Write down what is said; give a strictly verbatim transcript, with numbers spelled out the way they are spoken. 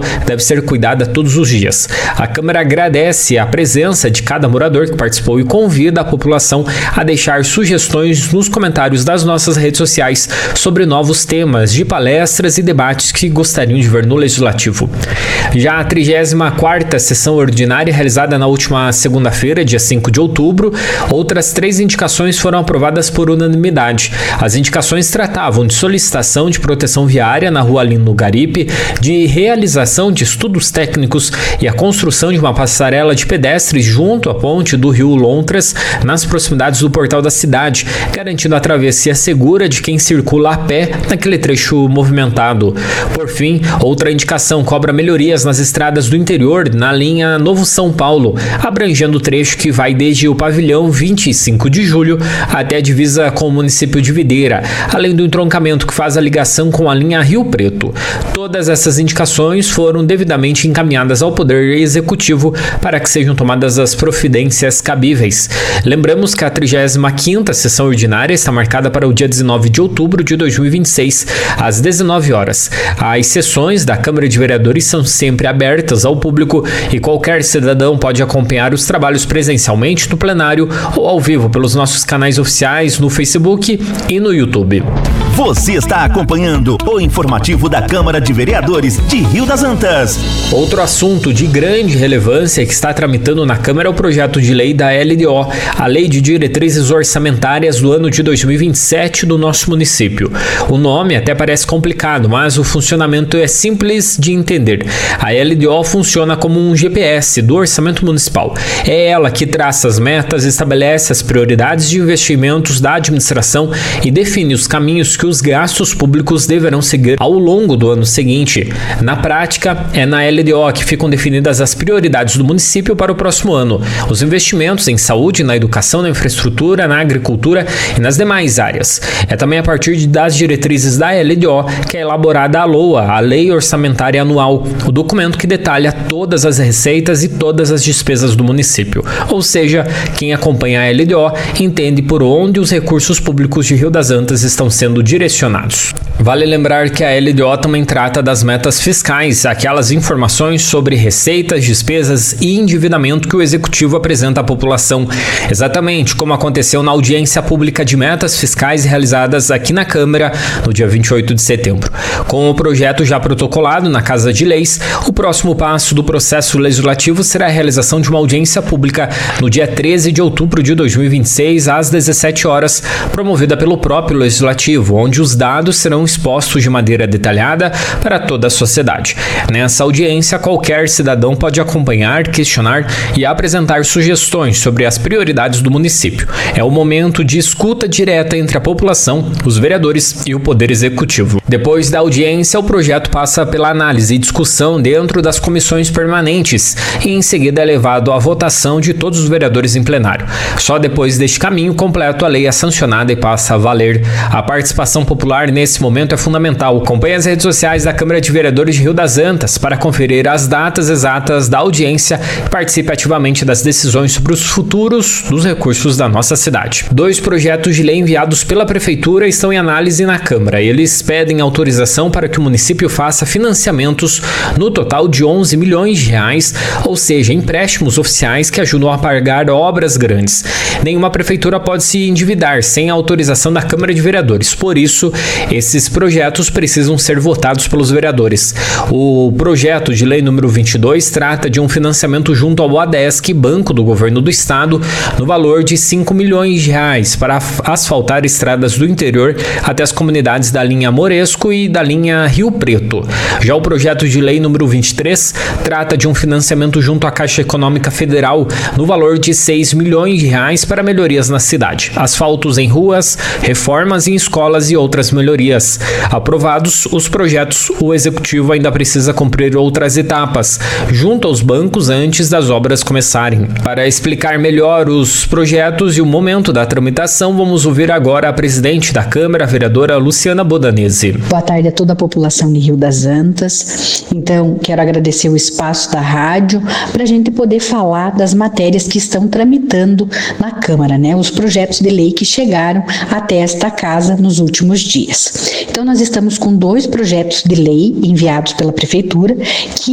deve ser cuidada todos os dias. A Câmara agradece a presença de cada morador que participou e convida a população a deixar sugestões nos comentários das nossas redes sociais sobre novos temas de palestras e debates que gostariam de ver no Legislativo. Já a trigésima quarta sessão ordinária, realizada na última segunda-feira, dia cinco de outubro, outras três indicações foram aprovadas por unanimidade. As indicações tratavam de solicitação de proteção viária na rua Lino Garipe, de realização de estudos técnicos e a construção de uma passarela de pedestres junto à ponte do rio Lontras, nas proximidades do portal da cidade, garantindo a travessia segura de quem circula a pé naquele trecho movimentado. Por fim, outra indicação cobra melhorias nas estradas do interior na linha Novo São Paulo, abrangendo o trecho que vai desde o pavilhão vinte e cinco de julho até a divisa com o município de Videira, além do entroncamento que faz a ligação com a linha Rio Preto. Todas essas indicações foram devidamente encaminhadas ao Poder Executivo para que sejam tomadas as providências cabíveis. Lembramos que a trigésima quinta sessão ordinária está marcada para o dia dezenove de outubro de dois mil e vinte e seis, às dezenove horas. As sessões da Câmara de Vereadores são sempre abertas ao público e qualquer cidadão pode acompanhar os trabalhos presencialmente no plenário ou ao vivo pelos nossos canais oficiais no Facebook e no YouTube. Você está acompanhando o informativo da Câmara de Vereadores de Rio das Antas. Outro assunto de grande relevância que está tramitando na Câmara é o projeto de lei da L D O, a Lei de Diretrizes Orçamentárias do ano de dois mil e vinte e sete do nosso município. O nome até parece complicado, mas o funcionamento é simples de entender. A L D O funciona como um G P S do orçamento municipal. É ela que traça as metas, estabelece as prioridades de investimentos da administração e define os caminhos que os gastos públicos deverão seguir ao longo do ano seguinte. Na prática, é na L D O que ficam definidas as prioridades do município para o próximo ano, os investimentos em saúde, na educação, na infraestrutura, na agricultura e nas demais áreas. É também a partir das diretrizes da L D O que é elaborada a LOA, a Lei Orçamentária Anual, o documento que detalha todas as receitas e todas as despesas do município. Ou seja, quem acompanha a L D O entende por onde os recursos públicos de Rio das Antas estão sendo direcionados. Vale lembrar que a L D O também trata das metas fiscais, aquelas informações sobre receitas, despesas e endividamento que o Executivo apresenta à população, exatamente como aconteceu na audiência pública de metas fiscais realizadas aqui na Câmara no dia vinte e oito de setembro. Com o projeto já protocolado na Casa de Leis, o próximo passo do processo legislativo será a realização de uma audiência pública no dia treze de outubro de dois mil e vinte e seis, às dezessete horas, promovida pelo próprio Legislativo, onde os dados serão expostos de maneira detalhada para toda a sociedade. Nessa audiência, qualquer cidadão pode acompanhar, questionar e apresentar sugestões sobre as prioridades do município. É o momento de escuta direta entre a população, os vereadores e o Poder Executivo. Depois da audiência, o projeto passa pela análise e discussão dentro das comissões permanentes e em seguida é levado à votação de todos os vereadores em plenário. Só depois deste caminho completo a lei é sancionada e passa a valer. A participação popular nesse momento é fundamental. Acompanhe as redes sociais da Câmara de Vereadores de Rio das Antas para conferir as datas exatas da audiência e participe ativamente das decisões sobre os futuros dos recursos da nossa cidade. Dois projetos de lei enviados pela Prefeitura estão em análise na Câmara. Eles pedem autorização para que o município faça financiamentos no total de onze milhões de reais, ou seja, empréstimos oficiais que ajudam a pagar obras grandes. Nenhuma prefeitura pode se endividar sem a autorização da Câmara de Vereadores. Por isso, esses projetos precisam ser votados pelos vereadores. O projeto de lei número vinte e dois trata de um financiamento junto ao ADESC, Banco do Governo do Estado, no valor de cinco milhões de reais para asfaltar estradas do interior até as comunidades da linha Moresco e da linha Rio Preto. Já o projeto de lei número vinte e três trata de um financiamento junto à Caixa Econômica Federal no valor de seis milhões de reais para melhorias na cidade, asfaltos em ruas, reformas em escolas e outras melhorias. Aprovados os projetos, o Executivo ainda precisa cumprir outras etapas junto aos bancos antes das obras começarem. Para explicar melhor os projetos e o momento da tramitação, vamos ouvir agora a presidente da Câmara, a vereadora Luciana Bodanese. Boa tarde a toda a população de Rio das Antas. Então, quero agradecer o espaço da rádio para a gente poder falar das matérias que estão tramitando na Câmara, né? Os projetos de lei que chegaram até esta casa nos últimos dias. Então, nós estamos com dois projetos de lei enviados pela Prefeitura que